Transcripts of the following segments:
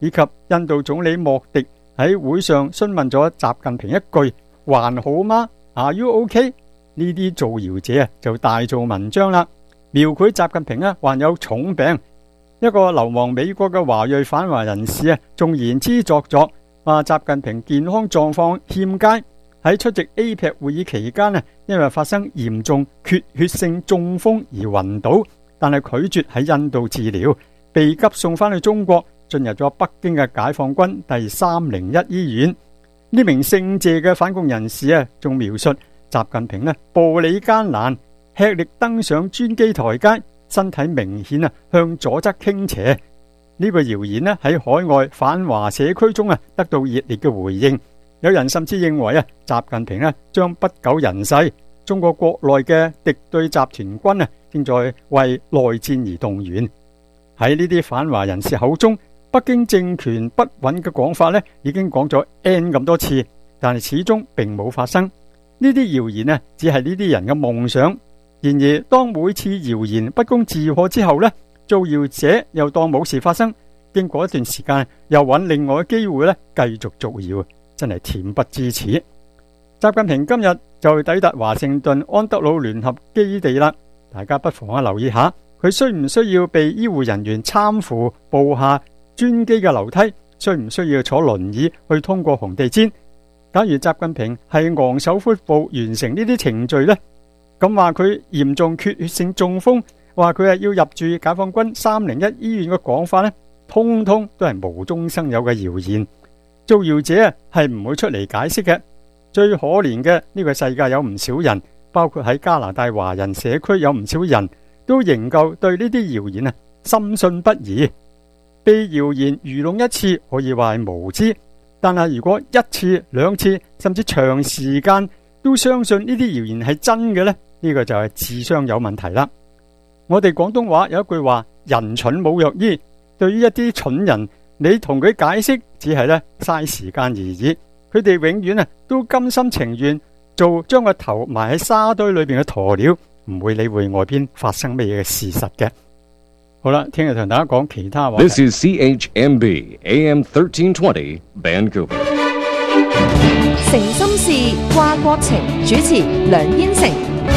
以及印度總理莫迪喺會上詢問咗習近平一句還好嗎 Are you OK？ 呢啲造謠者就大做文章啦，描繪習近平患有重病。一個流亡美國嘅華裔反華人士仲言之鑿鑿，話習近平健康狀況欠佳，喺出席 APEC 會議期間因為發生嚴重缺血性中風而暈倒，但係拒絕喺印度治療，被急送翻去中國，進入咗北京嘅解放軍第301醫院。呢名姓謝嘅反共人士仲描述習近平步履艱難，吃力登上專機台階，身體明顯向左側傾斜。呢個謠言喺海外反華社區中得到熱烈嘅回應，有人甚至認為習近平將不久人世。中國國內嘅敵對集團軍正在為內戰而動員。喺呢啲反華人士口中，北京政權不穩嘅講法已經講咗 N 咁多次，但係始終並冇發生。呢啲謠言只係呢啲人嘅夢想。然而當每次謠言不攻自破之後造謠者又當冇事發生，經過一段時間又揾另外嘅機會繼續造謠，真係恬不知恥。習近平今日就抵達華盛頓安德魯聯合基地啦，大家不妨留意下，佢需唔需要被醫護人員攙扶步下專機嘅樓梯，需唔需要坐輪椅去通過紅地毯？假如習近平係昂首闊步完成呢啲程序咁話佢嚴重缺血性中風，話佢要入住解放軍301醫院嘅講法通通都係無中生有嘅謠言。造謠者係唔會出嚟解釋嘅。最可憐嘅呢個世界有唔少人，包括喺加拿大華人社區有唔少人都仍舊對呢啲謠言深信不疑。被謠言愚弄一次可以話係無知，但係如果一次兩次甚至長時間都相信呢啲謠言係真嘅呢個就係智商有問題啦。我哋廣東話有一句話，人蠢冇藥醫。對於一啲蠢人，你同佢解釋只係嘥時間而已。佢哋永遠都甘心情願做將個頭埋喺沙堆裏邊嘅鴕鳥，唔會理會外邊發生咩嘢嘅事實嘅。好啦，聽日同大家講其他話題。 This is CHMB AM 1320 Vancouver。 誠心事，掛國情，主持梁燕城。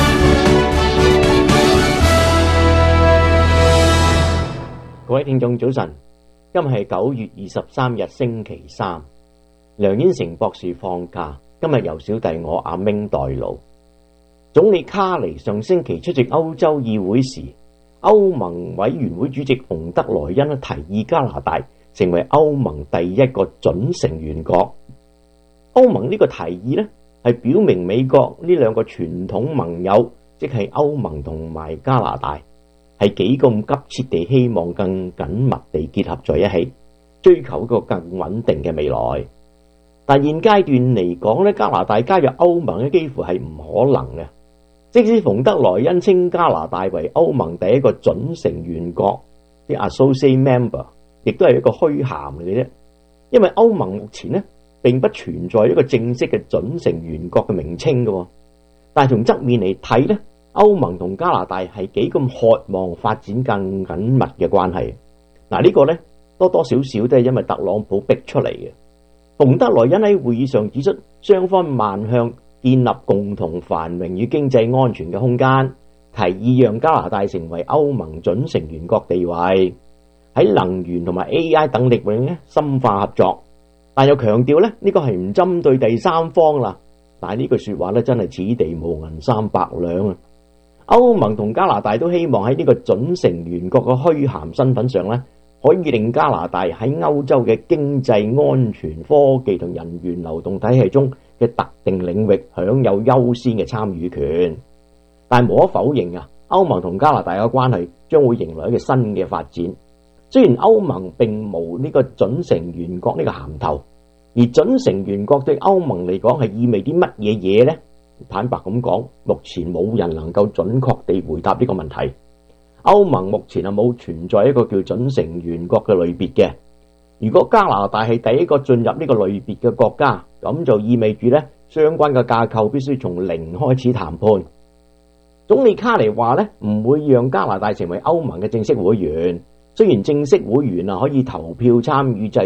各位聽眾早晨，今日係9月23日星期三，梁燕城博士放假，今日由小弟我阿明代勞。總理卡尼上星期出席歐洲議會時，歐盟委員會主席馮德萊恩提議加拿大成為歐盟第一個準成員國。歐盟呢個提議係表明美國呢兩個傳統盟友，即係歐盟同埋加拿大，係幾咁急切地希望更緊密地結合在一起，追求一個更穩定嘅未來。但現階段嚟講加拿大加入歐盟幾乎係唔可能嘅。即使馮德萊恩稱加拿大為歐盟第一個準成員國，啲 associate member 亦都係一個虛銜嚟嘅啫。因為歐盟目前並不存在一個正式嘅準成員國嘅名稱嘅，但係從側面嚟睇歐盟同加拿大係幾咁渴望發展更緊密嘅關係。嗱，呢個多多少少都係因為特朗普逼出嚟嘅。馮德萊恩喺會議上指出，雙方邁向建立共同繁榮與經濟安全嘅空間，提議讓加拿大成為歐盟準成員國地位，喺能源同埋 AI 等領域深化合作。但又強調呢個係唔針對第三方啦。但係呢句說話真係此地無銀三百兩啊！歐盟同加拿大都希望喺呢個準成員國嘅虛銜身份上可以令加拿大喺歐洲嘅經濟安全、科技同人員流動體系中嘅特定領域享有優先嘅參與權。但係無可否認歐盟同加拿大嘅關係將會迎來一個新嘅發展。雖然歐盟並無呢個準成員國呢個銜頭，而準成員國對歐盟嚟講係意味啲乜嘢嘢呢？坦白咁講，目前冇人能夠準確地回答呢個問題。歐盟目前係冇存在一個叫準成員國嘅類別嘅。如果加拿大係第一個進入呢個類別嘅國家，咁就意味住相關嘅架構必須從零開始談判。總理卡尼話唔會讓加拿大成為歐盟嘅正式會員。雖然正式會員可以投票參與制